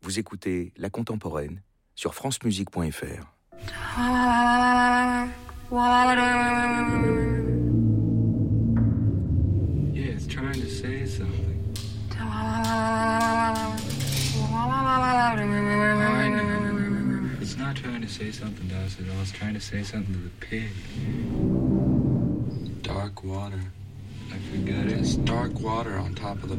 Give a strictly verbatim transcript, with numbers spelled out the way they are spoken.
Vous écoutez La Contemporaine sur francemusique point f r. Dark water. Yeah, it's trying to say something. Dark water. I know. It's not trying to say something to us at all. It's trying to say something to the pig. Dark water. I forgot it. It's dark water on top of the